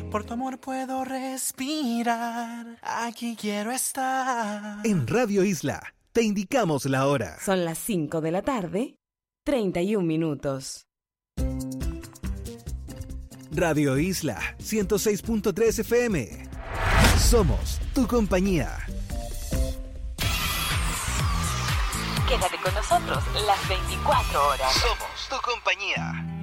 Por tu amor puedo respirar, aquí quiero estar. En Radio Isla, te indicamos la hora. Son las 5 de la tarde, 31 minutos. Radio Isla, 106.3 FM. Somos tu compañía. Quédate con nosotros las 24 horas. Somos tu compañía.